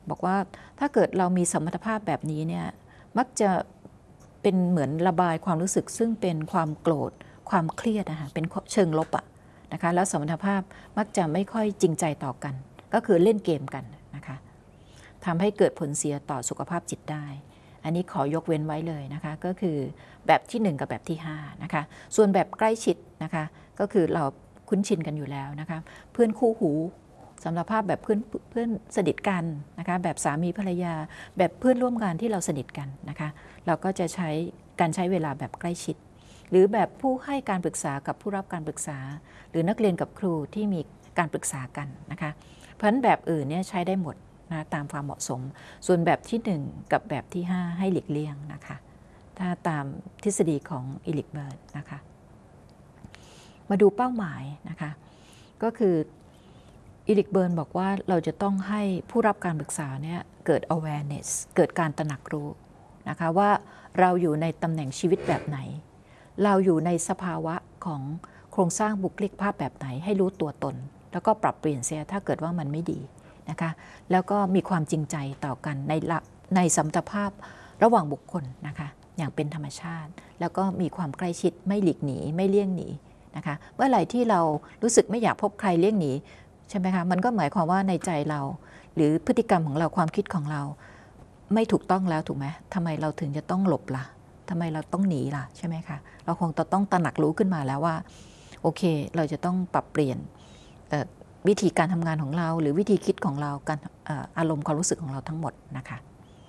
บอกว่าถ้าเกิดเรามีสมรรถภาพแบบนี้เนี่ยมักจะเป็นเหมือนระบายความรู้สึกซึ่งเป็นความโกรธความเครียดนะคะเป็นเชิงลบอะนะคะแล้วสมรรถภาพมักจะไม่ค่อยจริงใจต่อกันก็คือเล่นเกมกันนะคะทำให้เกิดผลเสียต่อสุขภาพจิตได้อันนี้ขอยกเว้นไว้เลยนะคะก็คือแบบที่1กับแบบที่5นะคะส่วนแบบใกล้ชิดนะคะก็คือเราคุ้นชินกันอยู่แล้วนะคะเพื่อนคู่หูสำหรับภาพแบบเพื่อนสนิทกันนะคะแบบสามีภรรยาแบบเพื่อนร่วมงานที่เราสนิทกันนะคะเราก็จะใช้การใช้เวลาแบบใกล้ชิดหรือแบบผู้ให้การปรึกษากับผู้รับการปรึกษาหรือนักเรียนกับครูที่มีการปรึกษากันนะคะเพราะฉะนั้นแบบอื่นเนี่ยใช้ได้หมดนะตามความเหมาะสมส่วนแบบที่1กับแบบที่5ให้หลีกเลี่ยงนะคะถ้าตามทฤษฎีของอิลิกเบิร์นนะคะมาดูเป้าหมายนะคะก็คืออิลิกเบิร์นบอกว่าเราจะต้องให้ผู้รับการปรึกษาเนี่ยเกิด awareness เกิดการตระหนักรู้นะคะว่าเราอยู่ในตำแหน่งชีวิตแบบไหนเราอยู่ในสภาวะของโครงสร้างบุคลิกภาพแบบไหนให้รู้ตัวตนแล้วก็ปรับเปลี่ยนเสียถ้าเกิดว่ามันไม่ดีนะคะแล้วก็มีความจริงใจต่อกันในสมรรถภาพระหว่างบุคคลนะคะอย่างเป็นธรรมชาติแล้วก็มีความใกล้ชิดไม่หลีกหนีไม่เลี่ยงหนีนะคะเมื่อไหร่ที่เรารู้สึกไม่อยากพบใครเลี่ยงหนีใช่ไหมคะมันก็หมายความว่าในใจเราหรือพฤติกรรมของเราความคิดของเราไม่ถูกต้องแล้วถูกไหมทำไมเราถึงจะต้องหลบล่ะทำไมเราต้องหนีล่ะใช่ไหมคะเราคงจะต้องตระหนักรู้ขึ้นมาแล้วว่าโอเคเราจะต้องปรับเปลี่ยนวิธีการทำงานของเราหรือวิธีคิดของเราการอารมณ์ความรู้สึกของเราทั้งหมดนะคะ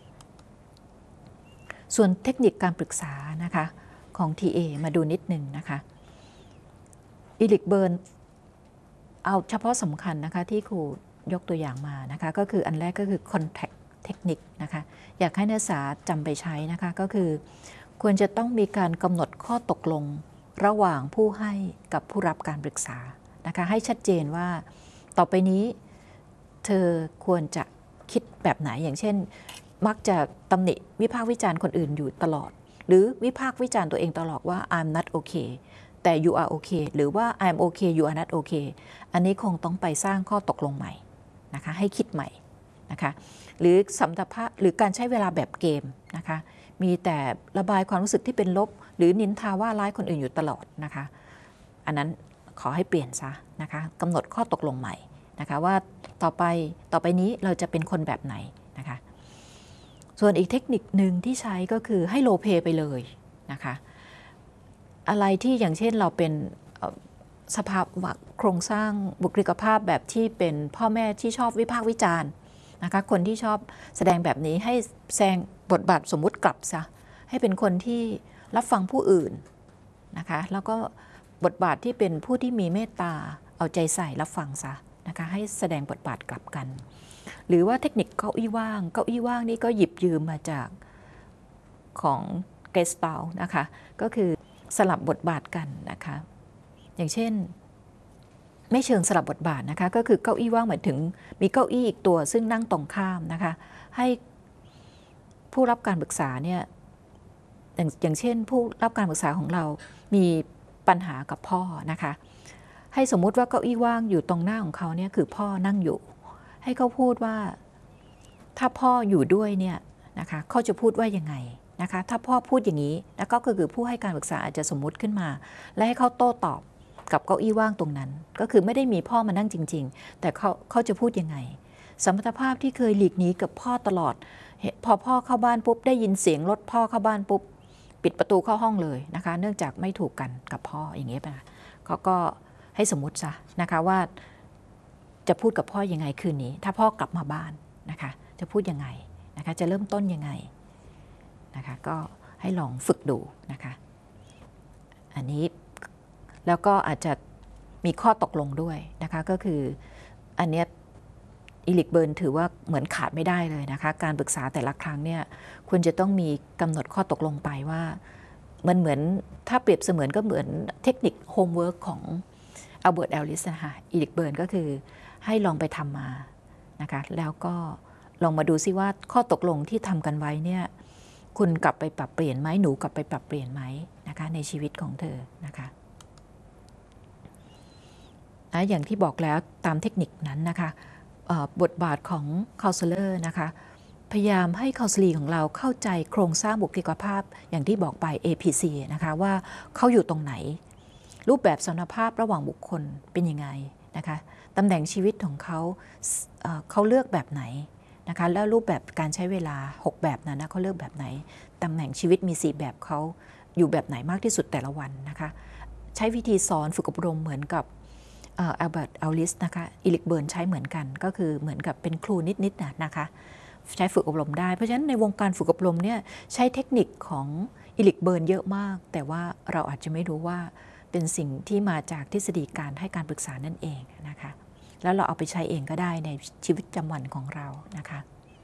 ส่วนเทคนิคการปรึกษานะคะของ TA มาดูนิดนึงนะคะอิลิกเบิร์นเอาเฉพาะสำคัญนะคะที่ครูยกตัวอย่างมานะคะก็คืออันแรกก็คือ contact technique นะคะอยากให้นักศึกษาจำไปใช้นะคะก็คือควรจะต้องมีการกำหนดข้อตกลงระหว่างผู้ให้กับผู้รับการปรึกษานะคะให้ชัดเจนว่าต่อไปนี้เธอควรจะคิดแบบไหนอย่างเช่นมักจะตำหนิวิพากษ์วิจารณ์คนอื่นอยู่ตลอดหรือวิพากษ์วิจารณ์ตัวเองตลอดว่า I'm not okay แต่ you are okay หรือว่า I'm okay you are not okay อันนี้คงต้องไปสร้างข้อตกลงใหม่นะคะให้คิดใหม่นะคะหรือสมรรถภาพหรือการใช้เวลาแบบเกมนะคะมีแต่ระบายความรู้สึกที่เป็นลบหรือนินทาว่าร้ายคนอื่นอยู่ตลอดนะคะอันนั้นขอให้เปลี่ยนซะนะคะกำหนดข้อตกลงใหม่นะคะว่าต่อไปนี้เราจะเป็นคนแบบไหนนะคะส่วนอีกเทคนิคหนึ่งที่ใช้ก็คือให้โรลเพลย์ไปเลยนะคะอะไรที่อย่างเช่นเราเป็นสภาพโครงสร้างบุคลิกภาพแบบที่เป็นพ่อแม่ที่ชอบวิพากษ์วิจารณ์นะคะคนที่ชอบแสดงแบบนี้ให้แสดงบทบาทสมมุติกลับซะให้เป็นคนที่รับฟังผู้อื่นนะคะแล้วก็บทบาทที่เป็นผู้ที่มีเมตตาเอาใจใส่รับฟังซะนะคะให้แสดงบทบาทกลับกันหรือว่าเทคนิคเก้าอี้ว่างนี่ก็หยิบยืมมาจากของเกสตาลนะคะก็คือสลับบทบาทกันนะคะอย่างเช่นไม่เชิงสลับบทบาทนะคะก็คือเก้าอี้ว่างหมายถึงมีเก้าอี้อีกตัวซึ่งนั่งตรงข้ามนะคะให้ผู้รับการปรึกษาเนี่ยอย่างเช่นผู้รับการปรึกษาของเรามีปัญหากับพ่อนะคะให้สมมุติว่าเก้าอี้ว่างอยู่ตรงหน้าของเขาเนี่ยคือพ่อนั่งอยู่ให้เขาพูดว่าถ้าพ่ออยู่ด้วยเนี่ยนะคะเขาจะพูดว่ายังไงนะคะถ้าพ่อพูดอย่างนี้แล้วก็คือผู้ให้การปรึกษาอาจจะสมมุติขึ้นมาและให้เขาโต้ตอบกับเก้าอี้ว่างตรงนั้นก็คือไม่ได้มีพ่อมานั่งจริงๆแต่เขาจะพูดยังไงสมรรถภาพที่เคยหลีกหนีกับพ่อตลอดพอพ่อเข้าบ้านปุ๊บได้ยินเสียงรถพ่อเข้าบ้านปุ๊บปิดประตูเข้าห้องเลยนะคะเนื่องจากไม่ถูกกันกับพ่ออย่างนี้ป่ะเขาก็ให้สมมุติซะนะคะว่าจะพูดกับพ่อยังไงคืนนี้ถ้าพ่อกลับมาบ้านนะคะจะพูดยังไงนะคะจะเริ่มต้นยังไงนะคะก็ให้ลองฝึกดูนะคะอันนี้แล้วก็อาจจะมีข้อตกลงด้วยนะคะก็คืออันเนี้ยอิลิกเบิร์นถือว่าเหมือนขาดไม่ได้เลยนะคะการปรึกษาแต่ละครั้งเนี่ยควรจะต้องมีกำหนดข้อตกลงไปว่ามันเหมือนถ้าเปรียบเสมือนก็เหมือนเทคนิคโฮมเวิร์กของอัลเบิร์ต แอลลิสนะคะอิลิกเบิร์นก็คือให้ลองไปทำมานะคะแล้วก็ลองมาดูซิว่าข้อตกลงที่ทำกันไว้เนี่ยคุณกลับไปปรับเปลี่ยนไหมหนูกลับไปปรับเปลี่ยนไหมนะคะในชีวิตของเธอนะคะอย่างที่บอกแล้วตามเทคนิคนั้นนะคะบทบาทของ counselor นะคะพยายามให้ counselee ของเราเข้าใจโครงสร้างบุคลิกภาพอย่างที่บอกไป APC นะคะว่าเขาอยู่ตรงไหนรูปแบบสมรรถภาพระหว่างบุคคลเป็นยังไงนะคะตำแหน่งชีวิตของเขาเลือกแบบไหนนะคะแล้วรูปแบบการใช้เวลา6แบบนั้นนะเขาเลือกแบบไหนตำแหน่งชีวิตมี4แบบเขาอยู่แบบไหนมากที่สุดแต่ละวันนะคะใช้วิธีสอนฝึกอบรมเหมือนกับอัลเบิร์ตอัลลิสนะคะอิลิกเบิร์นใช้เหมือนกันก็คือเหมือนกับเป็นครูนิดๆนะคะใช้ฝึกอบรมได้เพราะฉะนั้นในวงการฝึกอบรมเนี่ยใช้เทคนิคของอิลิกเบิร์นเยอะมากแต่ว่าเราอาจจะไม่รู้ว่าเป็นสิ่งที่มาจากทฤษฎีการให้การปรึกษานั่นเองนะคะแล้วเราเอาไปใช้เองก็ได้ในชีวิตประจำวันของเรานะคะ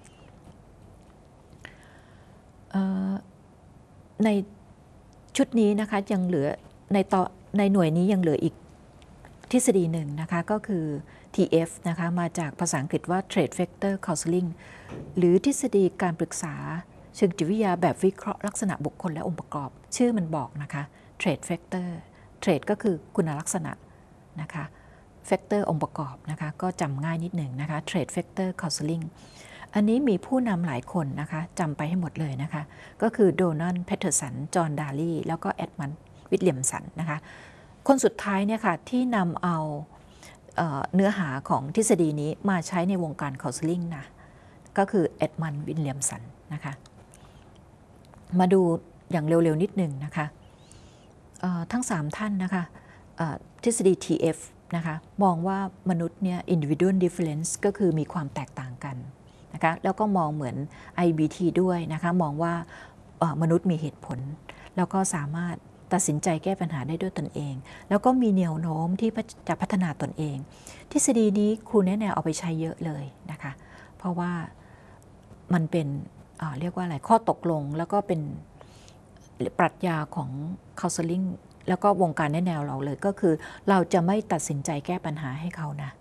ในชุดนี้นะคะยังเหลือในหน่วยนี้ยังเหลืออีกทฤษฎีหนึ่งนะคะก็คือ TF นะคะมาจากภาษาอังกฤษว่า Trait Factor Counseling หรือทฤษฎีการปรึกษาเชิงจิตวิทยาแบบวิเคราะห์ลักษณะบุคคลและองค์ประกอบชื่อมันบอกนะคะ Trait Factor Trait ก็คือคุณลักษณะนะคะ Factor องค์ประกอบนะคะก็จำง่ายนิดหนึ่งนะคะ Trait Factor Counseling อันนี้มีผู้นำหลายคนนะคะจำไปให้หมดเลยนะคะก็คือโดนัลด์ แพตเทอร์สัน จอห์น ดาลีแล้วก็แอดมันด์ วิลเลียมสันนะคะคนสุดท้ายเนี่ยค่ะที่นำเอาเนื้อหาของทฤษฎีนี้มาใช้ในวงการ counseling นะก็คือแอดมันด์ วิลเลียมสันนะคะมาดูอย่างเร็วๆนิดหนึ่งนะคะทั้ง3ท่านนะคะทฤษฎี TF นะคะมองว่ามนุษย์เนี่ย individual difference ก็คือมีความแตกต่างกันนะคะแล้วก็มองเหมือน IBT ด้วยนะคะมองว่ามนุษย์มีเหตุผลแล้วก็สามารถตัดสินใจแก้ปัญหาได้ด้วยตนเองแล้วก็มีแนวโน้มที่จะพัฒนาตนเองทฤษฎีนี้ครูแนะแนวเอาไปใช้เยอะเลยนะคะเพราะว่ามันเป็นเรียกว่าอะไรข้อตกลงแล้วก็เป็นปรัชญาของ counseling แล้วก็วงการแนะแนวเราเลยก็คือเราจะไม่ตัดสินใจแก้ปัญหาให้เขานะ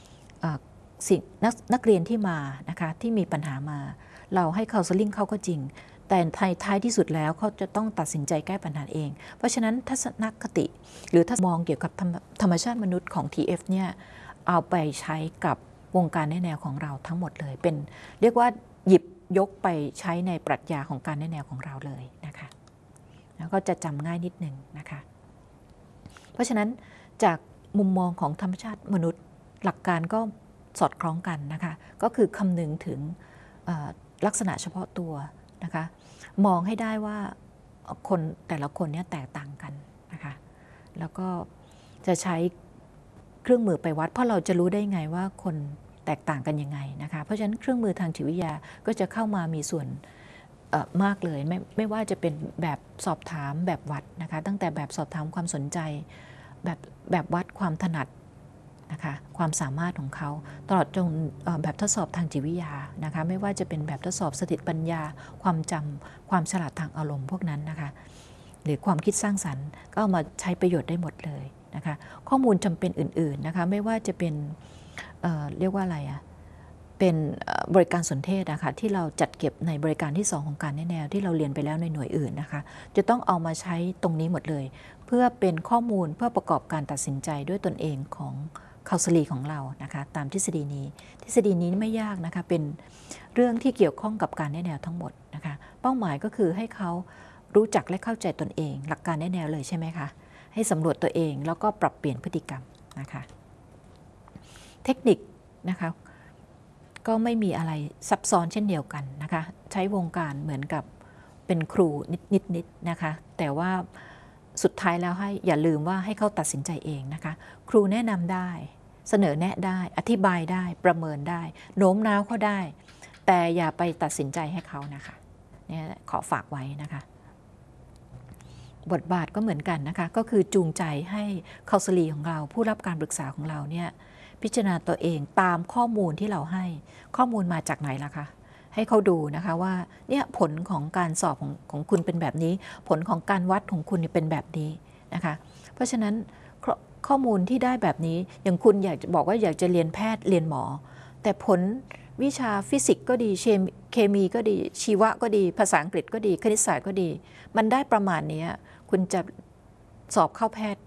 นักเรียนที่มานะคะที่มีปัญหามาเราให้ counseling เขาก็จริงแต่ท้ายที่สุดแล้วเขาจะต้องตัดสินใจแก้ปัญหาเองเพราะฉะนั้นทัศนคติหรือถ้ามองเกี่ยวกับธรรมชาติมนุษย์ของ TF เนี่ยเอาไปใช้กับวงการแนะแนวของเราทั้งหมดเลยเป็นเรียกว่าหยิบยกไปใช้ในปรัชญาของการแนะแนวของเราเลยนะคะแล้วก็จะจำง่ายนิดนึงนะคะเพราะฉะนั้นจากมุมมองของธรรมชาติมนุษย์หลักการก็สอดคล้องกันนะคะก็คือคำนึงถึงลักษณะเฉพาะตัวนะคะมองให้ได้ว่าคนแต่ละคนเนี่ยแตกต่างกันนะคะแล้วก็จะใช้เครื่องมือไปวัดเพราะเราจะรู้ได้ไงว่าคนแตกต่างกันยังไงนะคะเพราะฉะนั้นเครื่องมือทางจิตวิทยาก็จะเข้ามามีส่วนมากเลยไม่ว่าจะเป็นแบบสอบถามแบบวัดนะคะตั้งแต่แบบสอบถามความสนใจแบบวัดความถนัดนะคะความสามารถของเขาตลอดจนแบบทดสอบทางจิตวิทยานะคะไม่ว่าจะเป็นแบบทดสอบสติปัญญาความจำความฉลาดทางอารมณ์พวกนั้นนะคะหรือความคิดสร้างสรรค์ก็เอามาใช้ประโยชน์ได้หมดเลยนะคะข้อมูลจำเป็นอื่นๆนะคะไม่ว่าจะเป็นเรียกว่าอะไรอะเป็นบริการสนเทศนะคะที่เราจัดเก็บในบริการที่2ของการแนะแนวที่เราเรียนไปแล้วในหน่วยอื่นนะคะจะต้องเอามาใช้ตรงนี้หมดเลยเพื่อเป็นข้อมูลเพื่อประกอบการตัดสินใจด้วยตนเองของcounseleeของเรานะคะตามทฤษฎีนี้ไม่ยากนะคะเป็นเรื่องที่เกี่ยวข้องกับการแนะแนวทั้งหมดนะคะเป้าหมายก็คือให้เขารู้จักและเข้าใจตนเองหลักการแนะแนวเลยใช่ไหมคะให้สำรวจตัวเองแล้วก็ปรับเปลี่ยนพฤติกรรมนะคะเทคนิคนะคะก็ไม่มีอะไรซับซ้อนเช่นเดียวกันนะคะใช้วงการเหมือนกับเป็นครูนิดนะคะแต่ว่าสุดท้ายแล้วอย่าลืมว่าให้เขาตัดสินใจเองนะคะครูแนะนำได้เสนอแนะได้อธิบายได้ประเมินได้โน้มน้าวเขาได้แต่อย่าไปตัดสินใจให้เขานะคะเนี่ยขอฝากไว้นะคะบทบาทก็เหมือนกันนะคะก็คือจูงใจให้counseleeของเราผู้รับการปรึกษาของเราเนี่ยพิจารณาตัวเองตามข้อมูลที่เราให้ข้อมูลมาจากไหนล่ะคะให้เขาดูนะคะว่าเนี่ยผลของการสอบของคุณเป็นแบบนี้ผลของการวัดของคุณเป็นแบบนี้นะคะเพราะฉะนั้นข้อมูลที่ได้แบบนี้อย่างคุณอยากจะบอกว่าอยากจะเรียนแพทย์เรียนหมอแต่ผลวิชาฟิสิกส์ก็ดีเคมีก็ดีชีวะก็ดีภาษาอังกฤษก็ดีคณิตศาสตร์ก็ดีมันได้ประมาณนี้คุณจะสอบเข้าแพทย์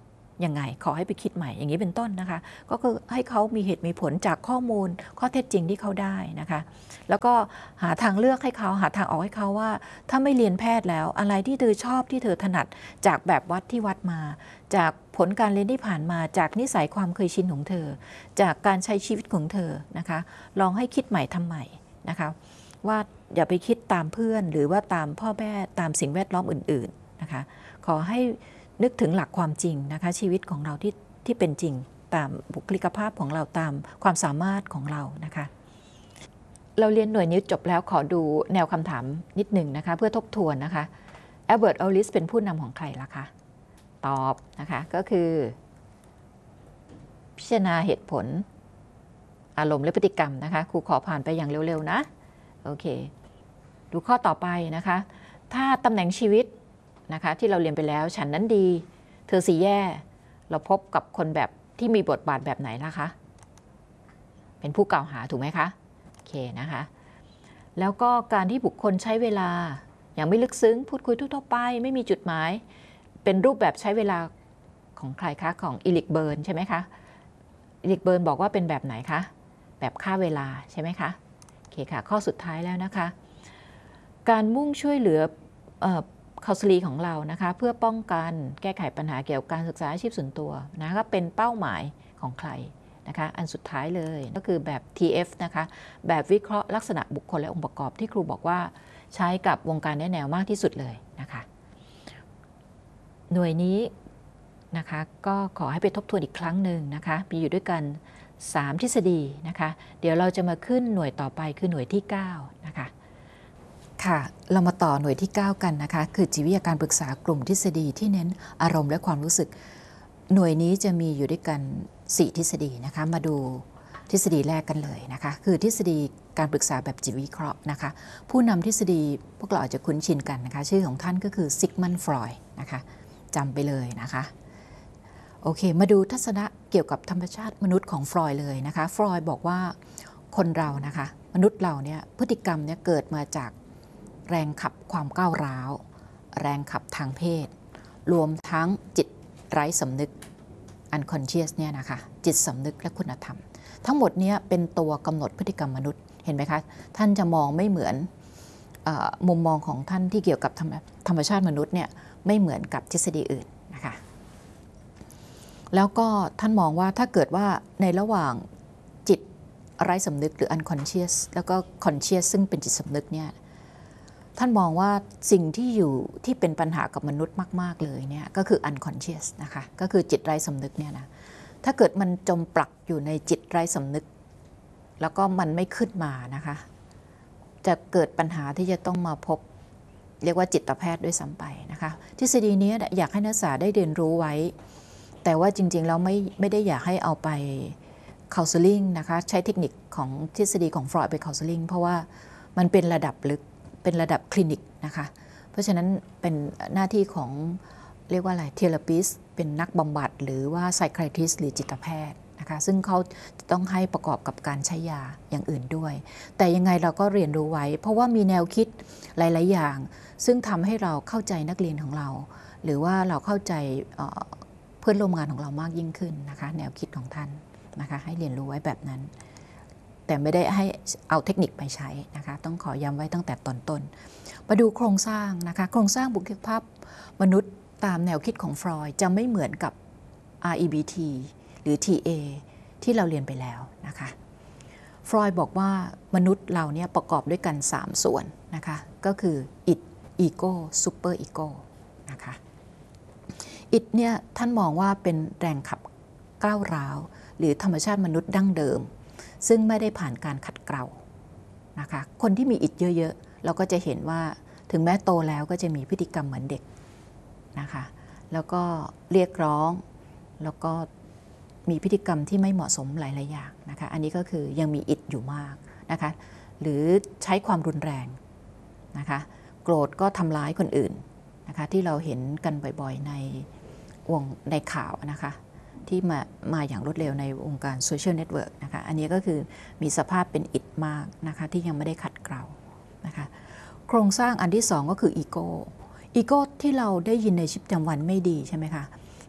ยังไงขอให้ไปคิดใหม่อย่างนี้เป็นต้นนะคะก็คือให้เขามีเหตุมีผลจากข้อมูลข้อเท็จจริงที่เขาได้นะคะแล้วก็หาทางเลือกให้เขาหาทางออกให้เขาว่าถ้าไม่เรียนแพทย์แล้วอะไรที่เธอชอบที่เธอถนัดจากแบบวัดที่วัดมาจากผลการเรียนที่ผ่านมาจากนิสัยความเคยชินของเธอจากการใช้ชีวิตของเธอนะคะลองให้คิดใหม่ทำใหม่นะคะว่าอย่าไปคิดตามเพื่อนหรือว่าตามพ่อแม่ตามสิ่งแวดล้อมอื่นๆนะคะขอให้นึกถึงหลักความจริงนะคะชีวิตของเราที่เป็นจริงตามบุคลิกภาพของเราตามความสามารถของเรานะคะเราเรียนหน่วยนิ้วจบแล้วขอดูแนวคำถามนิดหนึ่งนะคะเพื่อทบทวนนะคะแอลเบิร์ต ออลลิสเป็นผู้นำของใครล่ะคะตอบนะคะก็คือพิจารณาเหตุผลอารมณ์และพฤติกรรมนะคะครูขอผ่านไปอย่างเร็วๆนะโอเคดูข้อต่อไปนะคะถ้าตำแหน่งชีวิตนะคะที่เราเรียนไปแล้วฉันนั้นดีเธอสิแย่เราพบกับคนแบบที่มีบทบาทแบบไหนล่ะคะเป็นผู้กล่าวหาถูกไหมคะโอเคนะคะแล้วก็การที่บุคคลใช้เวลาอย่างไม่ลึกซึ้งพูดคุยทั่วไปไม่มีจุดหมายเป็นรูปแบบใช้เวลาของใครคะของอิลิกเบิร์นใช่ไหมคะอิลิกเบิร์นบอกว่าเป็นแบบไหนคะแบบฆ่าเวลาใช่ไหมคะโอเคค่ะข้อสุดท้ายแล้วนะคะการมุ่งช่วยเหลือcounseling ของเรานะคะเพื่อป้องกันแก้ไขปัญหาเกี่ยวกับการศึกษาอาชีพส่วนตัวนะคะเป็นเป้าหมายของใครนะคะอันสุดท้ายเลยก็คือแบบ TF นะคะแบบวิเคราะห์ลักษณะบุคคลและองค์ประกอบที่ครูบอกว่าใช้กับวงการแนะแนวมากที่สุดเลยนะคะหน่วยนี้นะคะก็ขอให้ไปทบทวนอีกครั้งหนึ่งนะคะมีอยู่ด้วยกัน3 ทฤษฎีนะคะเดี๋ยวเราจะมาขึ้นหน่วยต่อไปคือหน่วยที่9นะคะค่ะเรามาต่อหน่วยที่9กันนะคะคือจิตวิทยาการปรึกษากลุ่มทฤษฎีที่เน้นอารมณ์และความรู้สึกหน่วยนี้จะมีอยู่ด้วยกัน4 ทฤษฎีนะคะมาดูทฤษฎีแรกกันเลยนะคะคือทฤษฎีการปรึกษาแบบจิตวิเคราะห์นะคะผู้นำทฤษฎีพวกเราอาจจะคุ้นชินกันนะคะชื่อของท่านก็คือซิกมันด์ ฟรอยด์นะคะจำไปเลยนะคะโอเคมาดูทัศนะเกี่ยวกับธรรมชาติมนุษย์ของฟรอยด์เลยนะคะฟรอยด์บอกว่าคนเรานะคะมนุษย์เราเนี่ยพฤติกรรมเนี่ยเกิดมาจากแรงขับความก้าวร้าวแรงขับทางเพศรวมทั้งจิตไร้สำนึก unconscious เนี่ยนะคะจิตสำนึกและคุณธรรมทั้งหมดนี้เป็นตัวกำหนดพฤติกรรมมนุษย์เห็นไหมคะท่านจะมองไม่เหมือนมุมมองของท่านที่เกี่ยวกับธรรมชาติมนุษย์เนี่ยไม่เหมือนกับทฤษฎีอื่นนะคะแล้วก็ท่านมองว่าถ้าเกิดว่าในระหว่างจิตไร้สำนึกหรือ unconscious แล้วก็ conscious ซึ่งเป็นจิตสำนึกเนี่ยท่านมองว่าสิ่งที่เป็นปัญหากับมนุษย์มากๆเลยเนี่ยก็คือ unconscious นะคะก็คือจิตไร้สำนึกเนี่ยนะถ้าเกิดมันจมปลักอยู่ในจิตไร้สำนึกแล้วก็มันไม่ขึ้นมานะคะจะเกิดปัญหาที่จะต้องมาพบเรียกว่าจิตแพทย์ด้วยซ้ำไปนะคะทฤษฎีนี้อยากให้นักศึกษาได้เรียนรู้ไว้แต่ว่าจริงๆแล้วไม่ได้อยากให้เอาไป counseling นะคะใช้เทคนิคของทฤษฎีของฟรอยด์ไป counseling เพราะว่ามันเป็นระดับลึกเป็นระดับคลินิกนะคะเพราะฉะนั้นเป็นหน้าที่ของเรียกว่าอะไรเทเลปิสเป็นนักบำบัดหรือว่าไซไคทริสหรือจิตแพทย์นะคะซึ่งเขาต้องให้ประกอบกับการใช้ยาอย่างอื่นด้วยแต่ยังไงเราก็เรียนรู้ไว้เพราะว่ามีแนวคิดหลายๆอย่างซึ่งทำให้เราเข้าใจนักเรียนของเราหรือว่าเราเข้าใจเพื่อนร่วมงานของเรามากยิ่งขึ้นนะคะแนวคิดของท่านนะคะให้เรียนรู้ไว้แบบนั้นแต่ไม่ได้ให้เอาเทคนิคไปใช้นะคะต้องขอย้ำไว้ตั้งแต่ตอนต้นมาดูโครงสร้างนะคะโครงสร้างบุคลิกภาพมนุษย์ตามแนวคิดของฟรอยด์จะไม่เหมือนกับ REBT หรือ TA ที่เราเรียนไปแล้วนะคะฟรอยด์บอกว่ามนุษย์เราเนี่ยประกอบด้วยกัน3ส่วนนะคะก็คือ id ego super ego นะคะ id เนี่ยท่านมองว่าเป็นแรงขับก้าวร้าวหรือธรรมชาติมนุษย์ดั้งเดิมซึ่งไม่ได้ผ่านการขัดเกลานะคะคนที่มี id เยอะๆเราก็จะเห็นว่าถึงแม้โตแล้วก็จะมีพฤติกรรมเหมือนเด็กนะคะแล้วก็เรียกร้องแล้วก็มีพฤติกรรมที่ไม่เหมาะสมหลายๆอย่างนะคะอันนี้ก็คือยังมีอิดอยู่มากนะคะหรือใช้ความรุนแรงนะคะโกรธก็ทำร้ายคนอื่นนะคะที่เราเห็นกันบ่อยๆในข่าวนะคะที่มาอย่างรวดเร็วในวงการโซเชียลเน็ตเวิร์กนะคะอันนี้ก็คือมีสภาพเป็นอิดมากนะคะที่ยังไม่ได้ขัดเกลานะคะโครงสร้างอันที่2ก็คืออีโก้ที่เราได้ยินในชีวิตประจำวันไม่ดีใช่ไหมคะ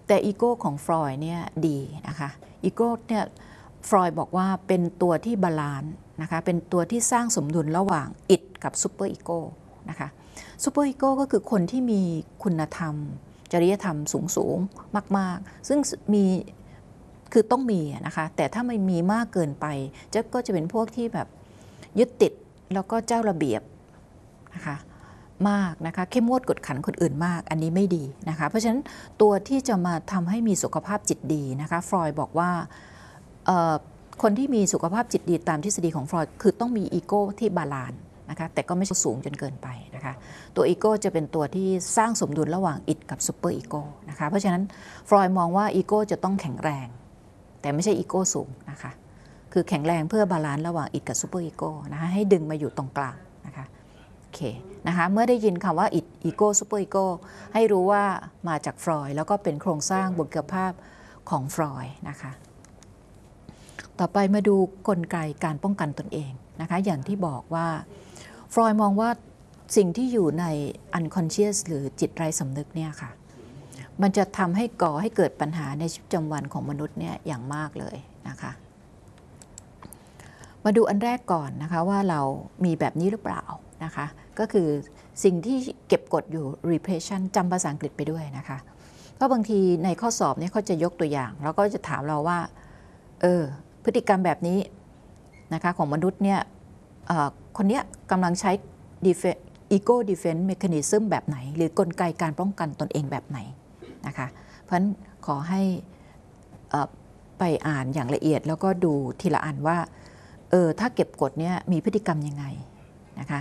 แต่อีโก้ของฟรอยด์เนี่ยดีนะคะอีโก้เนี่ยฟรอยด์บอกว่าเป็นตัวที่บาลานซ์นะคะเป็นตัวที่สร้างสมดุลระหว่างอิดกับซูเปอร์อีโก้นะคะซูเปอร์อีโก้ก็คือคนที่มีคุณธรรมจริยธรรมสูงมากๆซึ่งมีคือต้องมีนะคะแต่ถ้าไม่มีมากเกินไปก็จะเป็นพวกที่แบบยึดติดแล้วก็เจ้าระเบียบนะคะมากนะคะเข้มงวดกดขันคนอื่นมากอันนี้ไม่ดีนะคะเพราะฉะนั้นตัวที่จะมาทำให้มีสุขภาพจิตดีนะคะฟรอยด์บอกว่าคนที่มีสุขภาพจิตดีตามทฤษฎีของฟรอยด์คือต้องมีอีโก้ที่บาลานซ์นะคะแต่ก็ไม่ใช่สูงจนเกินไปนะคะตัวอีโก้จะเป็นตัวที่สร้างสมดุลระหว่างอิดกับซูเปอร์อีโก้นะคะเพราะฉะนั้นฟรอยด์มองว่าอีโก้จะต้องแข็งแรงแต่ไม่ใช่อีโก้สูงนะคะคือแข็งแรงเพื่อบาลานซ์ระหว่างอิดกับซูเปอร์อีโก้นะคะให้ดึงมาอยู่ตรงกลางนะคะโอเคนะคะเมื่อได้ยินคำว่าอิดอีโก้ซูเปอร์อีโก้ให้รู้ว่ามาจากฟรอยด์แล้วก็เป็นโครงสร้างบุคลิกภาพของฟรอยด์นะคะต่อไปมาดูกลไกการป้องกันตนเองนะคะอย่างที่บอกว่าฟรอยด์มองว่าสิ่งที่อยู่ใน unconscious หรือจิตไร้สำนึกเนี่ยค่ะมันจะทำให้ก่อให้เกิดปัญหาในชีวิตประจำวันของมนุษย์เนี่ยอย่างมากเลยนะคะมาดูอันแรกก่อนนะคะว่าเรามีแบบนี้หรือเปล่านะคะก็คือสิ่งที่เก็บกดอยู่ repression จำภาษาอังกฤษไปด้วยนะคะเพราะบางทีในข้อสอบเนี่ยเขาจะยกตัวอย่างแล้วก็จะถามเราว่าพฤติกรรมแบบนี้นะคะของมนุษย์เนี่ยคนนี้กำลังใช้ ego defense mechanism แบบไหนหรือกลไกการป้องกันตนเองแบบไหนนะคะเพราะฉะนั้นขอให้ไปอ่านอย่างละเอียดแล้วก็ดูทีละอันว่าถ้าเก็บกดเนี่ยมีพฤติกรรมยังไงนะคะ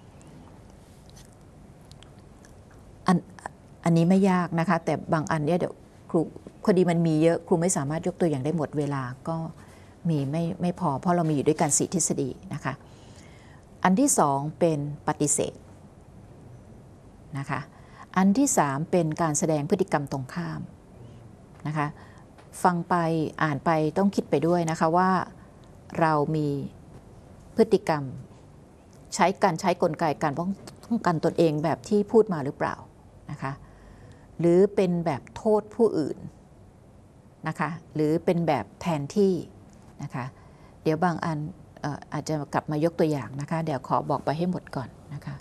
อันนี้ไม่ยากนะคะแต่บางอันเนี่ยเดี๋ยวครูพอดีมันมีเยอะครูไม่สามารถยกตัวอย่างได้หมดเวลาก็มีไม่พอเพราะเรามีอยู่ด้วยกัน4 ทฤษฎีนะคะอันที่2เป็นปฏิเสธนะคะอันที่3เป็นการแสดงพฤติกรรมตรงข้ามนะคะฟังไปอ่านไปต้องคิดไปด้วยนะคะว่าเรามีพฤติกรรมใช้กลไกการป้องกันตนเองแบบที่พูดมาหรือเปล่านะคะหรือเป็นแบบโทษผู้อื่นนะคะหรือเป็นแบบแทนที่นะคะเดี๋ยวบางอันอาจจะกลับมายกตัวอย่างนะคะเดี๋ยวขอบอกไปให้หมดก่อนนะคะ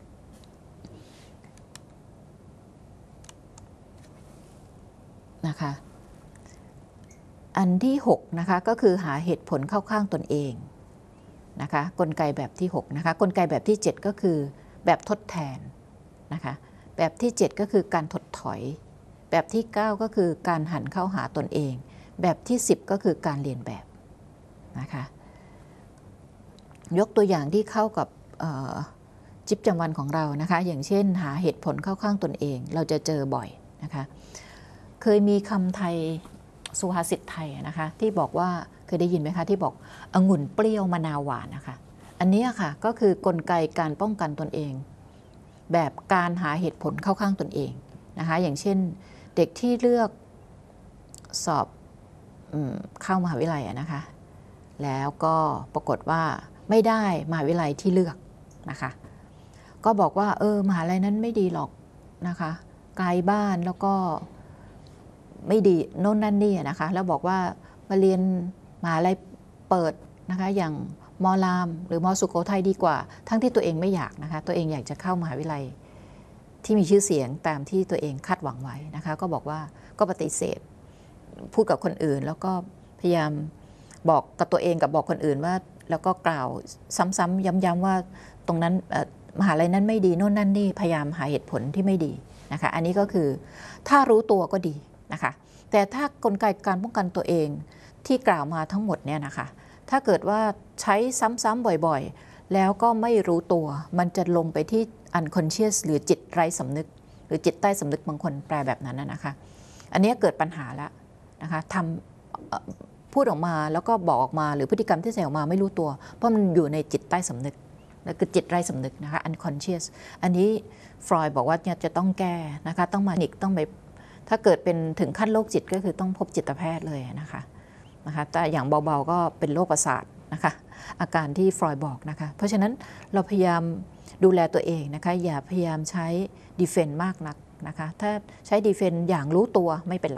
อันที่6นะคะก็คือหาเหตุผลเข้าข้างตนเองนะคะกลไกแบบที่6นะคะกลไกแบบที่7ก็คือแบบทดแทนนะคะแบบที่7ก็คือการถดถอยแบบที่9ก็คือการหันเข้าหาตนเองแบบที่10ก็คือการเรียนแบบนะคะยกตัวอย่างที่เข้ากับชีวิตประจำวันของเรานะคะอย่างเช่นหาเหตุผลเข้าข้างตนเองเราจะเจอบ่อยนะคะเคยมีคำไทยสุภาษิตไทยนะคะที่บอกว่าเคยได้ยินไหมคะที่บอกองุ่นเปรี้ยวมะนาวหวานนะคะอันนี้ค่ะก็คือกลไกการป้องกันตนเองแบบการหาเหตุผลเข้าข้างตนเองนะคะอย่างเช่นเด็กที่เลือกสอบเข้ามหาวิทยาลัยนะคะแล้วก็ปรากฏว่าไม่ได้มหาวิทยาลัยที่เลือกนะคะก็บอกว่ามหาวิทยาลัยนั้นไม่ดีหรอกนะคะไกลบ้านแล้วก็ไม่ดีโน่นนั่นนี่นะคะแล้วบอกว่ามาเรียนมหาวิทยาลัยเปิดนะคะอย่างมอรามหรือมอสุโขทัยดีกว่าทั้งที่ตัวเองไม่อยากนะคะตัวเองอยากจะเข้ามหาวิทยาลัยที่มีชื่อเสียงตามที่ตัวเองคาดหวังไว้นะคะก็บอกว่าก็ปฏิเสธพูดกับคนอื่นแล้วก็พยายามบอกกับตัวเองกับบอกคนอื่นว่าแล้วก็กล่าวซ้ำๆย้ำๆว่าตรงนั้นมหาลัยนั้นไม่ดีโน่นนั่นนี่พยายามหาเหตุผลที่ไม่ดีนะคะอันนี้ก็คือถ้ารู้ตัวก็ดีนะคะแต่ถ้ากลไกการป้องกันตัวเองที่กล่าวมาทั้งหมดเนี่ยนะคะถ้าเกิดว่าใช้ซ้ำๆบ่อยๆแล้วก็ไม่รู้ตัวมันจะลงไปที่ unconscious หรือจิตไร้สำนึกหรือจิตใต้สำนึกบางคนแปลแบบนั้นนะคะอันนี้เกิดปัญหาแล้วนะคะทำพูดออกมาแล้วก็บอกออกมาหรือพฤติกรรมที่แสดงออกมาไม่รู้ตัวเพราะมันอยู่ในจิตใต้สำนึกนั่นคือจิตไร้สำนึกนะคะ unconscious อันนี้ฟรอยด์บอกว่าเนี่ยจะต้องแก้นะคะต้องมาต้องไปถ้าเกิดเป็นถึงขั้นโรคจิตก็คือต้องพบจิตแพทย์เลยนะคะแต่อย่างเบาๆก็เป็นโรคประสาทนะคะอาการที่ฟรอยด์บอกนะคะเพราะฉะนั้นเราพยายามดูแลตัวเองนะคะอย่าพยายามใช้ดีเฟนต์มากนักนะคะถ้าใช้ดีเฟนต์อย่างรู้ตัวไม่เป็นไร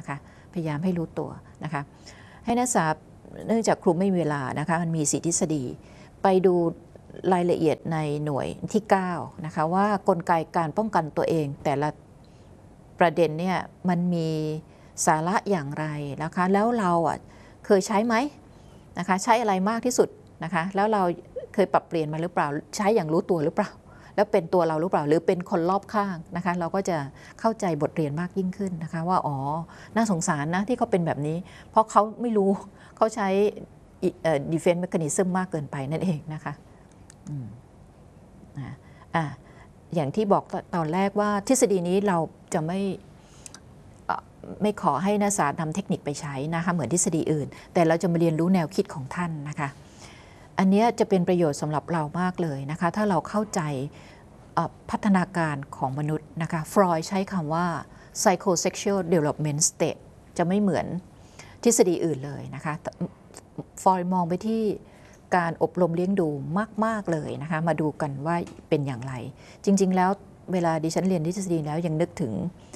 นะคะพยายามให้รู้ตัวนะคะให้นักศึกษาเนื่องจากครูไม่มีเวลานะคะมันมี4 ทฤษฎีไปดูรายละเอียดในหน่วยที่9นะคะว่ากลไกการป้องกันตัวเองแต่ละประเด็นเนี่ยมันมีสาระอย่างไรนะคะแล้วเราเคยใช้ไหมนะคะใช้อะไรมากที่สุดนะคะแล้วเราเคยปรับเปลี่ยนมาหรือเปล่าใช้อย่างรู้ตัวหรือเปล่าแล้วเป็นตัวเราหรือเปล่าหรือเป็นคนรอบข้างนะคะเราก็จะเข้าใจบทเรียนมากยิ่งขึ้นนะคะว่าอ๋อน่าสงสารนะที่เขาเป็นแบบนี้เพราะเขาไม่รู้เขาใช้ defense mechanism มากเกินไปนั่นเองนะคะอย่างที่บอกตอนแรกว่าทฤษฎีนี้เราจะไม่ขอให้นักศึกษานำเทคนิคไปใช้นะคะเหมือนทฤษฎีอื่นแต่เราจะมาเรียนรู้แนวคิดของท่านนะคะอันนี้จะเป็นประโยชน์สำหรับเรามากเลยนะคะถ้าเราเข้าใจพัฒนาการของมนุษย์นะคะฟรอยด์ใช้คำว่า psychosexual development state จะไม่เหมือนทฤษฎีอื่นเลยนะคะฟรอยด์มองไปที่การอบรมเลี้ยงดูมากๆเลยนะคะมาดูกันว่าเป็นอย่างไรจริงๆแล้วเวลาดิฉันเรียนทฤษฎีแล้วยังนึกถึง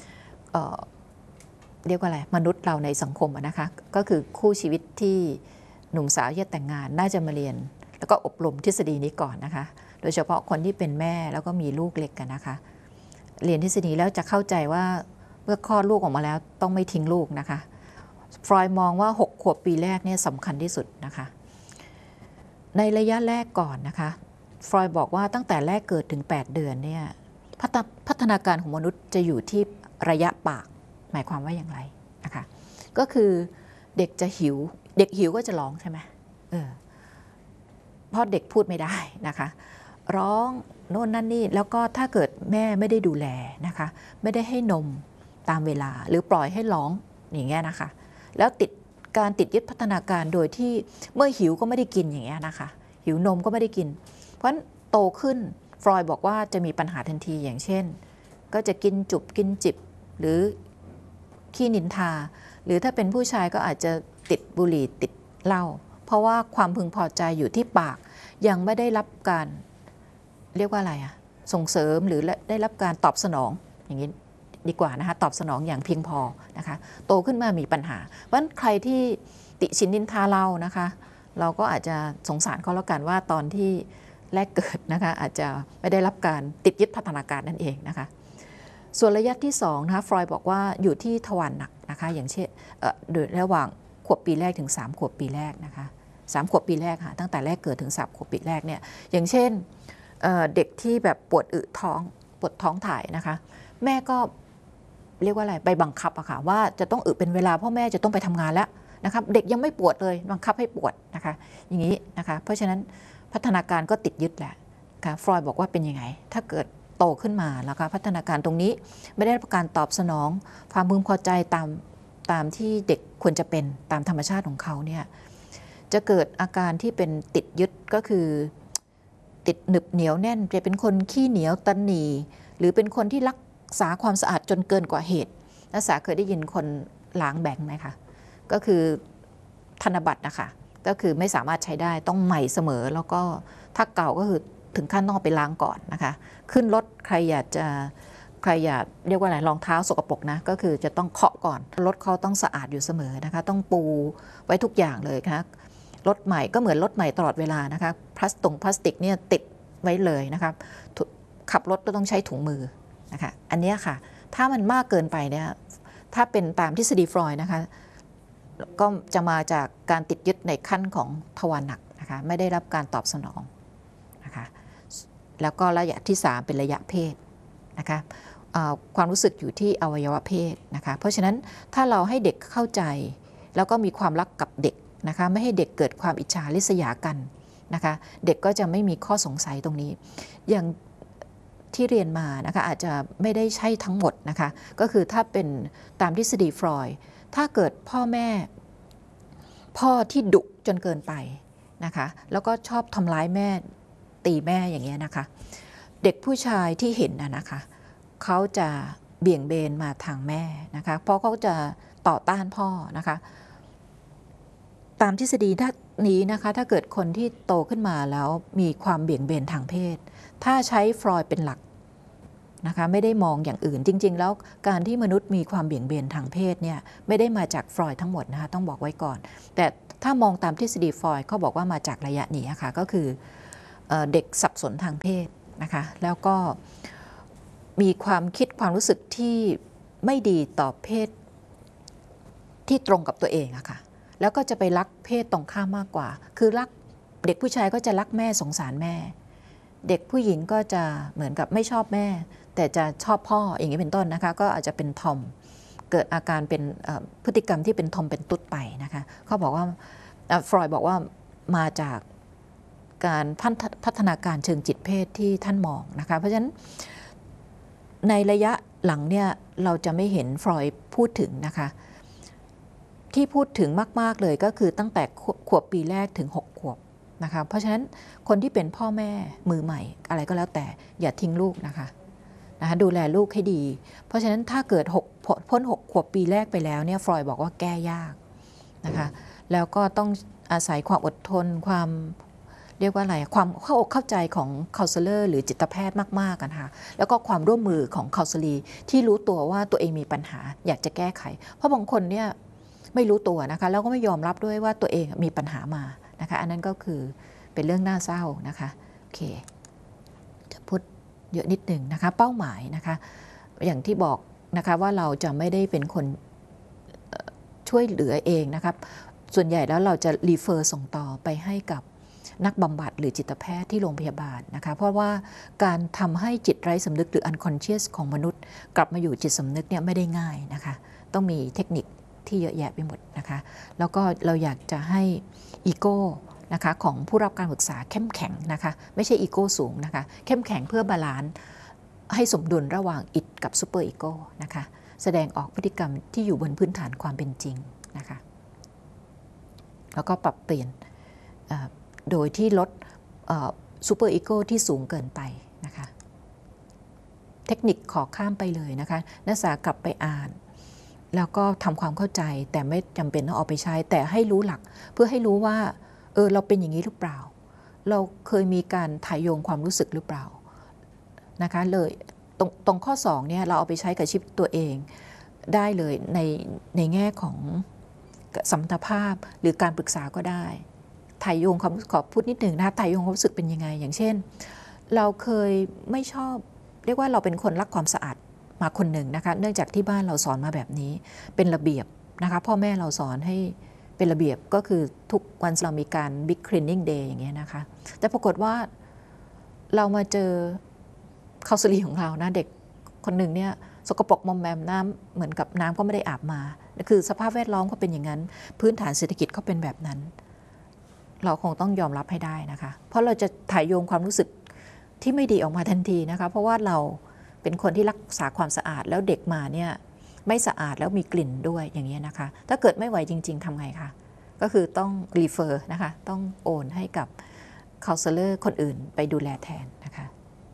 เรียกว่าอะไรมนุษย์เราในสังคมนะคะก็คือคู่ชีวิตที่หนุ่มสาวจะแต่งงานน่าจะมาเรียนแล้วก็อบรมทฤษฎีนี้ก่อนนะคะโดยเฉพาะคนที่เป็นแม่แล้วก็มีลูกเล็กกันนะคะเรียนทฤษฎีแล้วจะเข้าใจว่าเมื่อคลอดลูกออกมาแล้วต้องไม่ทิ้งลูกนะคะฟรอยด์มองว่า6 ขวบปีแรกเนี่ยสำคัญที่สุดนะคะในระยะแรกก่อนนะคะฟรอยด์บอกว่าตั้งแต่แรกเกิดถึง8 เดือนเนี่ยพัฒนาการของมนุษย์จะอยู่ที่ระยะปากหมายความว่าอย่างไรนะคะก็คือเด็กจะหิวเด็กหิวก็จะร้องใช่ไหมเพราะเด็กพูดไม่ได้นะคะร้องโน่นนั่นนี่แล้วก็ถ้าเกิดแม่ไม่ได้ดูแลนะคะไม่ได้ให้นมตามเวลาหรือปล่อยให้ร้องอย่างเงี้ยนะคะแล้วการติดยึดพัฒนาการโดยที่เมื่อหิวก็ไม่ได้กินอย่างเงี้ยนะคะหิวนมก็ไม่ได้กินเพราะฉะนั้นโตขึ้นฟรอยด์บอกว่าจะมีปัญหาทันทีอย่างเช่นก็จะกินจุบกินจิบหรือขี้นินทาหรือถ้าเป็นผู้ชายก็อาจจะติดบุหรี่ติดเหล้าเพราะว่าความพึงพอใจอยู่ที่ปากยังไม่ได้รับการเรียกว่าอะไรส่งเสริมหรือได้รับการตอบสนองอย่างนี้ดีกว่านะคะตอบสนองอย่างเพียงพอนะคะโตขึ้นมามีปัญหาเพราะฉะนั้นใครที่ติชินนินทาเรานะคะเราก็อาจจะสงสารเขาแล้วกันว่าตอนที่แรกเกิดนะคะอาจจะไม่ได้รับการติดยึดพัฒนาการนั่นเองนะคะส่วนระยะที่2นะคะฟรอยด์บอกว่าอยู่ที่ทวารหนักนะคะอย่างเช่นโดยระหว่างขวบปีแรกถึง3 ขวบปีแรกนะคะ3 ขวบปีแรกค่ะตั้งแต่แรกเกิดถึง3 ขวบปีแรกเนี่ยอย่างเช่นเด็กที่แบบปวดท้องถ่ายนะคะแม่ก็เรียกว่าอะไรไปบังคับอะค่ะว่าจะต้องเป็นเวลาพ่อแม่จะต้องไปทำงานแล้วนะคะเด็กยังไม่ปวดเลยบังคับให้ปวดนะคะอย่างนี้นะคะเพราะฉะนั้นพัฒนาการก็ติดยึดแหละค่ะฟรอยด์บอกว่าเป็นยังไงถ้าเกิดโตขึ้นมาแล้วก็พัฒนาการตรงนี้ไม่ได้รับการตอบสนองความพึงพอใจตามที่เด็กควรจะเป็นตามธรรมชาติของเขาเนี่ยจะเกิดอาการที่เป็นติดยึดก็คือติดหนึบเหนียวแน่นจะเป็นคนขี้เหนียวตันหนีหรือเป็นคนที่รักษาความสะอาดจนเกินกว่าเหตุนักศึกษาเคยได้ยินคนล้างแบงค์ไหมคะก็คือธนบัตรนะคะก็คือไม่สามารถใช้ได้ต้องใหม่เสมอแล้วก็ถ้าเก่าก็คือถึงขั้นต้องไปล้างก่อนนะคะขึ้นรถใครอยากเรียกว่าอะไรรองเท้าสกปรกนะก็คือจะต้องเคาะก่อนรถเขาต้องสะอาดอยู่เสมอนะคะต้องปูไว้ทุกอย่างเลยนะคะรถใหม่ก็เหมือนรถใหม่ตลอดเวลานะคะพลาสติกเนี่ยติดไว้เลยนะคะขับรถก็ต้องใช้ถุงมือนะคะอันนี้ค่ะถ้ามันมากเกินไปเนี่ยถ้าเป็นตามทฤษฎีฟรอยด์นะคะก็จะมาจากการติดยึดในขั้นของทวารหนักนะคะไม่ได้รับการตอบสนองนะคะแล้วก็ระยะที่3เป็นระยะเพศนะคะความรู้สึกอยู่ที่อวัยวะเพศนะคะเพราะฉะนั้นถ้าเราให้เด็กเข้าใจแล้วก็มีความรักกับเด็กนะคะไม่ให้เด็กเกิดความอิจฉาริษยากันนะคะเด็กก็จะไม่มีข้อสงสัยตรงนี้อย่างที่เรียนมานะคะอาจจะไม่ได้ใช่ทั้งหมดนะคะก็คือถ้าเป็นตามทฤษฎีฟรอยด์ถ้าเกิดพ่อที่ดุจนเกินไปนะคะแล้วก็ชอบทำร้ายแม่ตีแม่อย่างเงี้ยนะคะเด็กผู้ชายที่เห็นนะคะเขาจะเบี่ยงเบนมาทางแม่นะคะเพราะเขาจะต่อต้านพ่อนะคะตามทฤษฎีนี้นะคะถ้าเกิดคนที่โตขึ้นมาแล้วมีความเบี่ยงเบนทางเพศถ้าใช้ฟรอยด์เป็นหลักนะคะไม่ได้มองอย่างอื่นจริงๆแล้วการที่มนุษย์มีความเบี่ยงเบนทางเพศเนี่ยไม่ได้มาจากฟรอยด์ทั้งหมดนะคะต้องบอกไว้ก่อนแต่ถ้ามองตามทฤษฎีฟรอยด์เขาบอกว่ามาจากระยะนี้ค่ะก็คือเด็กสับสนทางเพศนะคะแล้วก็มีความคิดความรู้สึกที่ไม่ดีต่อเพศที่ตรงกับตัวเองอะค่ะแล้วก็จะไปรักเพศตรงข้ามมากกว่าคือรักเด็กผู้ชายก็จะรักแม่สงสารแม่เด็กผู้หญิงก็จะเหมือนกับไม่ชอบแม่แต่จะชอบพ่ออย่างนี้เป็นต้นนะคะก็อาจจะเป็นทอมเกิดอาการเป็นพฤติกรรมที่เป็นทอมเป็นตุ๊ดไปนะคะเขาบอกว่าฟรอยด์บอกว่ามาจากการพัฒนาการเชิงจิตเพศที่ท่านมองนะคะเพราะฉะนั้นในระยะหลังเนี่ยเราจะไม่เห็นฟรอยด์พูดถึงนะคะที่พูดถึงมากๆเลยก็คือตั้งแต่ขวบปีแรกถึง6 ขวบนะคะเพราะฉะนั้นคนที่เป็นพ่อแม่มือใหม่อะไรก็แล้วแต่อย่าทิ้งลูกนะคะดูแลลูกให้ดีเพราะฉะนั้นถ้าเกิดพ้น6 ขวบปีแรกไปแล้วเนี่ยฟรอยด์บอกว่าแก้ยากนะคะแล้วก็ต้องอาศัยความอดทนความเรียกว่าอะไรความเข้าอกเข้าใจของคาลเซเลอร์หรือจิตแพทย์มากๆกันค่ะแล้วก็ความร่วมมือของคาลเซลีที่รู้ตัวว่าตัวเองมีปัญหาอยากจะแก้ไขเพราะบางคนเนี่ยไม่รู้ตัวนะคะแล้วก็ไม่ยอมรับด้วยว่าตัวเองมีปัญหามานะคะอันนั้นก็คือเป็นเรื่องน่าเศร้านะคะโอเคจะพูดเยอะนิดหนึ่งนะคะเป้าหมายนะคะอย่างที่บอกนะคะว่าเราจะไม่ได้เป็นคนช่วยเหลือเองนะครับส่วนใหญ่แล้วเราจะรีเฟอร์ส่งต่อไปให้กับนักบำบัดหรือจิตแพทย์ที่โรงพยาบาลนะคะเพราะว่าการทำให้จิตไร้สำนึกหรือ unconscious ของมนุษย์กลับมาอยู่จิตสำนึกเนี่ยไม่ได้ง่ายนะคะต้องมีเทคนิคที่เยอะแยะไปหมดนะคะแล้วก็เราอยากจะให้อีโก้นะคะของผู้รับการศึกษาเข้มแข็งนะคะไม่ใช่อีโก้สูงนะคะเข้มแข็งเพื่อบาลานซ์ให้สมดุลระหว่างอิดกับซูเปอร์อีโก้นะคะแสดงออกพฤติกรรมที่อยู่บนพื้นฐานความเป็นจริงนะคะแล้วก็ปรับเปลี่ยนโดยที่ลดซูเปอร์อีโก้ที่สูงเกินไปนะคะเทคนิคขอข้ามไปเลยนะคะนักศึกษากลับไปอ่านแล้วก็ทำความเข้าใจแต่ไม่จำเป็นต้องเอาไปใช้แต่ให้รู้หลักเพื่อให้รู้ว่าเราเป็นอย่างนี้หรือเปล่าเราเคยมีการถ่ายโยงความรู้สึกหรือเปล่านะคะเลยตรงข้อ2เนี่ยเราเอาไปใช้กับชีวิตตัวเองได้เลยในแง่ของสมรรถภาพหรือการปรึกษาก็ได้ถ่ายโยงความขอพูดนิดหนึ่งนะถ่ายโยงความรู้สึกเป็นยังไงอย่างเช่นเราเคยไม่ชอบเรียกว่าเราเป็นคนรักความสะอาดมาคนหนึ่งนะคะเนื่องจากที่บ้านเราสอนมาแบบนี้เป็นระเบียบนะคะพ่อแม่เราสอนให้เป็นระเบียบก็คือทุกวันเรามีการ Big Cleaning Day อย่างเงี้ยนะคะแต่ปรากฏว่าเรามาเจอคาลเซลีของเรานะเด็กคนหนึ่งเนี่ยสกปรกมอมแมมน้ำเหมือนกับน้ำก็ไม่ได้อาบมาคือสภาพแวดล้อมเขาเป็นอย่างนั้นพื้นฐานเศรษฐกิจเขาเป็นแบบนั้นเราคงต้องยอมรับให้ได้นะคะเพราะเราจะถ่ายโยงความรู้สึกที่ไม่ดีออกมาทันทีนะคะเพราะว่าเราเป็นคนที่รักษาความสะอาดแล้วเด็กมาเนี่ยไม่สะอาดแล้วมีกลิ่นด้วยอย่างนี้นะคะถ้าเกิดไม่ไหวจริงๆทำไงคะก็คือต้องรีเฟอร์นะคะต้องโอนให้กับคาลเซเลอร์คนอื่นไปดูแลแทนนะคะ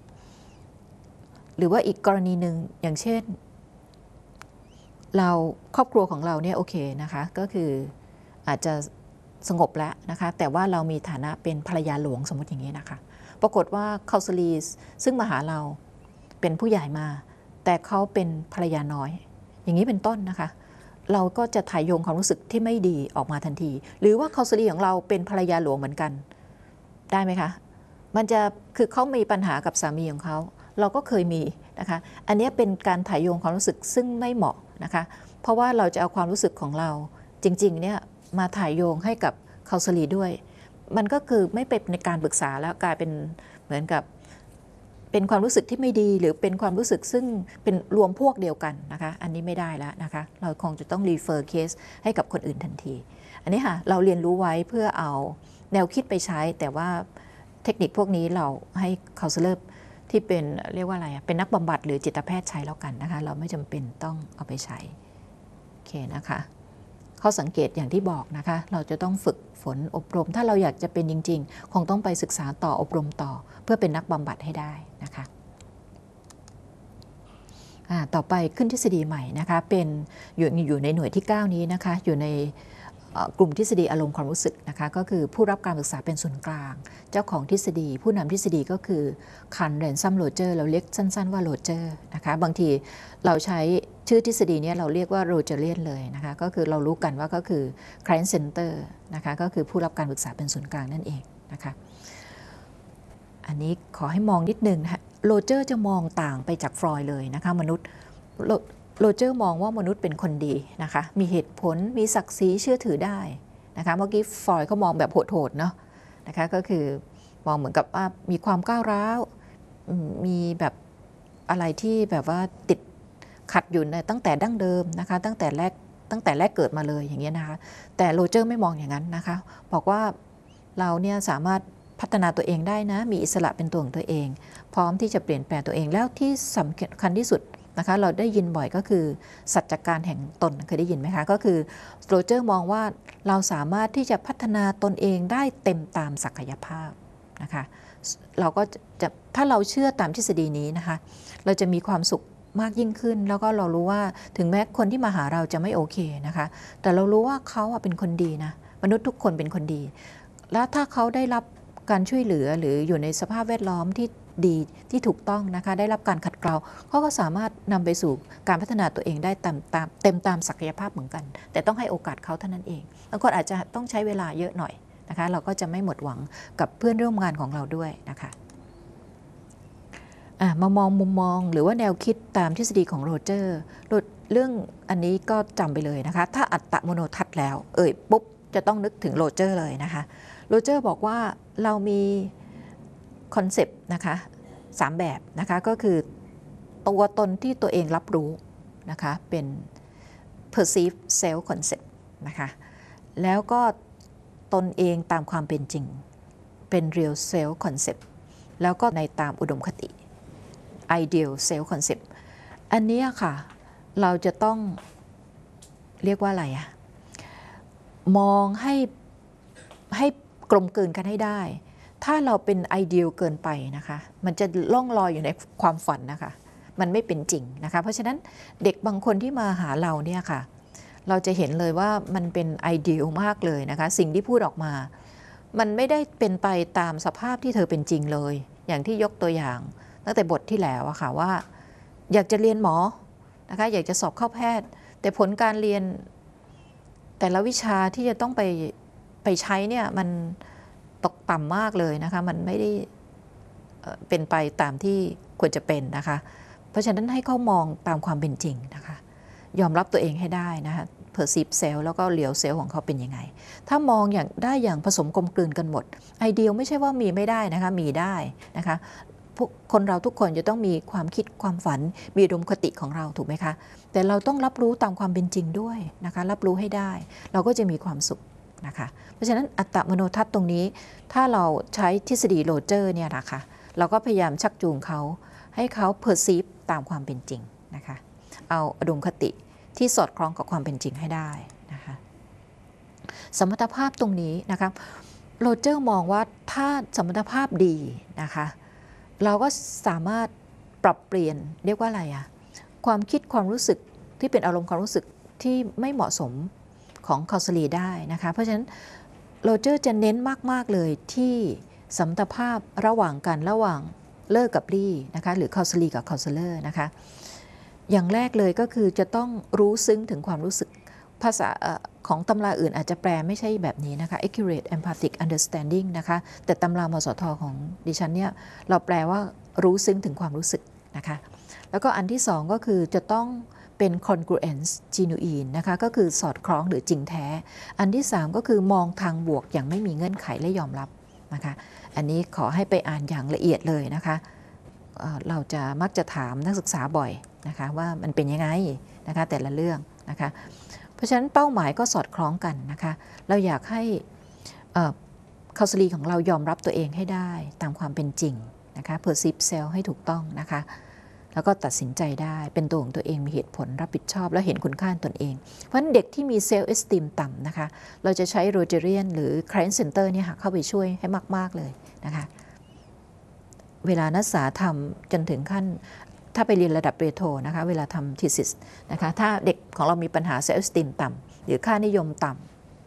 หรือว่าอีกกรณีหนึ่งอย่างเช่นเราครอบครัวของเราเนี่ยโอเคนะคะก็คืออาจจะสงบแล้วนะคะแต่ว่าเรามีฐานะเป็นภรรยาหลวงสมมติอย่างนี้นะคะปรากฏว่าคาลเซลีซึ่งมาหาเราเป็นผู้ใหญ่มาแต่เขาเป็นภรรยาน้อยอย่างนี้เป็นต้นนะคะเราก็จะถ่ายโยงความรู้สึกที่ไม่ดีออกมาทันทีหรือว่าคาลเซลีของเราเป็นภรรยาหลวงเหมือนกันได้ไหมคะมันจะคือเขามีปัญหากับสามีของเขาเราก็เคยมีนะคะอันนี้เป็นการถ่ายโยงความรู้สึกซึ่งไม่เหมาะนะคะเพราะว่าเราจะเอาความรู้สึกของเราจริงๆเนี่ยมาถ่ายโยงให้กับคาลเซลีด้วยมันก็คือไม่เป็นในการปรึกษาแล้วกลายเป็นเหมือนกับเป็นความรู้สึกที่ไม่ดีหรือเป็นความรู้สึกซึ่งเป็นรวมพวกเดียวกันนะคะอันนี้ไม่ได้แล้วนะคะเราคงจะต้องรีเฟอร์เคสให้กับคนอื่นทันทีอันนี้ค่ะเราเรียนรู้ไว้เพื่อเอาแนวคิดไปใช้แต่ว่าเทคนิคพวกนี้เราให้คาลเซเลอร์ที่เป็นเรียกว่าอะไรเป็นนักบำบัดหรือจิตแพทย์ใช้แล้วกันนะคะเราไม่จำเป็นต้องเอาไปใช้โอเคนะคะข้อสังเกตอย่างที่บอกนะคะเราจะต้องฝึกฝนอบรมถ้าเราอยากจะเป็นจริงๆคงต้องไปศึกษาต่ออบรมต่อเพื่อเป็นนักบำบัดให้ได้นะคะต่อไปขึ้นทฤษฎีใหม่นะคะเป็นอยู่ในหน่วยที่9นี้นะคะอยู่ในกลุ่มทฤษฎีอารมณ์ความรู้สึกนะคะก็คือผู้รับการศึกษาเป็นศูนย์กลางเจ้าของทฤษฎีผู้นำทฤษฎีก็คือคัน แรนซัม โรเจอร์เราเรียกสั้นๆว่าโรเจอร์นะคะบางทีเราใช้ชื่อทฤษฎีนี้เราเรียกว่าโรเจเรียนเลยนะคะก็คือเรารู้กันว่าก็คือ Client Center นะคะก็คือผู้รับการศึกษาเป็นศูนย์กลางนั่นเองนะคะอันนี้ขอให้มองนิดนึงนะคะโรเจอร์จะมองต่างไปจากฟรอยด์เลยนะคะมนุษย์โรเจอร์มองว่ามนุษย์เป็นคนดีนะคะมีเหตุผลมีศักดิ์ศรีเชื่อถือได้นะคะเมื่อกี้ฟรอยด์เขามองแบบโหดๆเนาะนะคะก็คือมองเหมือนกับว่ามีความก้าวร้าวมีแบบอะไรที่แบบว่าติดขัดอยู่ในตั้งแต่ดั้งเดิมนะคะตั้งแต่แรกเกิดมาเลยอย่างเงี้ยนะคะแต่โรเจอร์ไม่มองอย่างนั้นนะคะบอกว่าเราเนี่ยสามารถพัฒนาตัวเองได้นะมีอิสระเป็นตัวของตัวเองพร้อมที่จะเปลี่ยนแปลงตัวเองแล้วที่สำคัญที่สุดนะคะเราได้ยินบ่อยก็คือสัจการแห่งตนเคยได้ยินไหมคะก็คือโรเจอร์มองว่าเราสามารถที่จะพัฒนาตนเองได้เต็มตามศักยภาพนะคะเราก็จะถ้าเราเชื่อตามทฤษฎีนี้นะคะเราจะมีความสุขมากยิ่งขึ้นแล้วก็เรารู้ว่าถึงแม้คนที่มาหาเราจะไม่โอเคนะคะแต่เรารู้ว่าเขาเป็นคนดีนะมนุษย์ทุกคนเป็นคนดีแล้วถ้าเขาได้รับการช่วยเหลือหรืออยู่ในสภาพแวดล้อมที่ดีที่ถูกต้องนะคะได้รับการขัดเกลาเขาก็สามารถนำไปสู่การพัฒนาตัวเองได้เต็มตามศักยภาพเหมือนกันแต่ต้องให้โอกาสเขาเท่านั้นเองบางคนอาจจะต้องใช้เวลาเยอะหน่อยนะคะเราก็จะไม่หมดหวังกับเพื่อนร่วมงานของเราด้วยนะคะมามองมุมมองหรือว่าแนวคิดตามทฤษฎีของโรเจอร์เรื่องอันนี้ก็จำไปเลยนะคะถ้าอัตตโมโนทัศน์แล้วปุ๊บจะต้องนึกถึงโรเจอร์เลยนะคะโรเจอร์บอกว่าเรามีคอนเซปต์นะคะ3แบบนะคะก็คือตัวตนที่ตัวเองรับรู้นะคะเป็น perceive self concept นะคะแล้วก็ตนเองตามความเป็นจริงเป็น real self concept แล้วก็ในตามอุดมคติ ideal self concept อันนี้ค่ะเราจะต้องเรียกว่าอะไรมองให้กลมกลืนกันให้ได้ถ้าเราเป็นไอเดียลเกินไปนะคะมันจะล่องลอยอยู่ในความฝันนะคะมันไม่เป็นจริงนะคะเพราะฉะนั้นเด็กบางคนที่มาหาเราเนี่ยค่ะเราจะเห็นเลยว่ามันเป็นไอเดียลมากเลยนะคะสิ่งที่พูดออกมามันไม่ได้เป็นไปตามสภาพที่เธอเป็นจริงเลยอย่างที่ยกตัวอย่างตั้งแต่บทที่แล้วอะค่ะว่าอยากจะเรียนหมอนะคะอยากจะสอบเข้าแพทย์แต่ผลการเรียนแต่ละวิชาที่จะต้องไปใช้เนี่ยมันตกต่ำมากเลยนะคะมันไม่ได้เป็นไปตามที่ควรจะเป็นนะคะเพราะฉะนั้นให้เขามองตามความเป็นจริงนะคะยอมรับตัวเองให้ได้นะคะperceive self แล้วก็เหลียวเซลล์ของเขาเป็นยังไงถ้ามองอย่างผสมกลมกลืนกันหมดไอเดียไม่ใช่ว่ามีไม่ได้นะคะมีได้นะคะคนเราทุกคนจะต้องมีความคิดความฝันมีอุดมคติของเราถูกไหมคะแต่เราต้องรับรู้ตามความเป็นจริงด้วยนะคะรับรู้ให้ได้เราก็จะมีความสุขนะคะเพราะฉะนั้นอัตตมโนทัศน์ตรงนี้ถ้าเราใช้ทฤษฎีโรเจอร์เนี่ยนะคะเราก็พยายามชักจูงเขาให้เขา perceive ตามความเป็นจริงนะคะเอาอุดมคติที่สอดคล้องกับความเป็นจริงให้ได้นะคะสมรรถภาพตรงนี้นะคะโรเจอร์มองว่าถ้าสมรรถภาพดีนะคะเราก็สามารถปรับเปลี่ยนเรียกว่าอะไรความคิดความรู้สึกที่เป็นอารมณ์ความรู้สึกที่ไม่เหมาะสมของคาสลีได้นะคะเพราะฉะนั้นโรเจอร์จะเน้นมากๆเลยที่สมรรถภาพระหว่างเลิกกับลี่นะคะหรือคาสลีกับคาสเลอร์นะคะอย่างแรกเลยก็คือจะต้องรู้ซึ้งถึงความรู้สึกภาษาของตำราอื่นอาจจะแปลไม่ใช่แบบนี้นะคะ accurate empathic understanding นะคะแต่ตำรามสทของดิฉันเนี่ยเราแปลว่ารู้ซึ้งถึงความรู้สึกนะคะแล้วก็อันที่สองก็คือจะต้องเป็น congruence genuine นะคะก็คือสอดคล้องหรือจริงแท้อันที่สามก็คือมองทางบวกอย่างไม่มีเงื่อนไขและยอมรับนะคะอันนี้ขอให้ไปอ่านอย่างละเอียดเลยนะคะเราจะมักจะถามนักศึกษาบ่อยนะคะว่ามันเป็นยังไงนะคะแต่ละเรื่องนะคะเพราะฉะนั้นเป้าหมายก็สอดคล้องกันนะคะเราอยากให้คาสลีของเรายอมรับตัวเองให้ได้ตามความเป็นจริงนะคะ perceive self ให้ถูกต้องนะคะแล้วก็ตัดสินใจได้เป็นตัวของตัวเองมีเหตุผลรับผิดชอบและเห็นคุณค่าตนเองเพราะฉะนั้นเด็กที่มี self esteem ต่ำนะคะเราจะใช้โรเจเรียนหรือ client center เนี่ยเข้าไปช่วยให้มากๆเลยนะคะเวลานักศึกษาทำจนถึงขั้นถ้าไปเรียนระดับเรโทนะคะเวลาทำ thesis นะคะถ้าเด็กของเรามีปัญหา self esteem ต่ำหรือค่านิยมต่ำ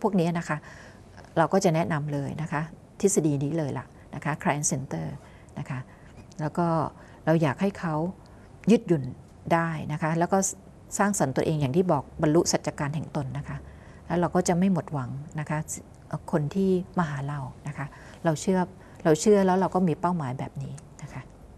พวกนี้นะคะเราก็จะแนะนำเลยนะคะทฤษฎีนี้เลยล่ะนะคะ client center นะคะแล้วก็เราอยากให้เขายืดหยุ่นได้นะคะแล้วก็สร้างสรรค์ตัวเองอย่างที่บอกบรรลุสัจการแห่งตนนะคะแล้วเราก็จะไม่หมดหวังนะคะคนที่มาหาเรานะคะเราเชื่อแล้วเราก็มีเป้าหมายแบบนี้